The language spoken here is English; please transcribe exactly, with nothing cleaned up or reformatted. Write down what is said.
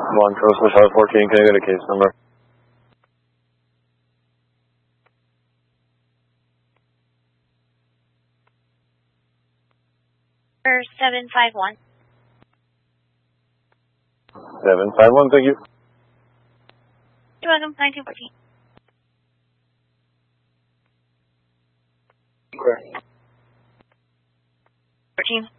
One Coastal Charlotte fourteen, can I get a case number? seven five one. seven five one, thank you. You're welcome, nineteen fourteen. Okay. fourteen.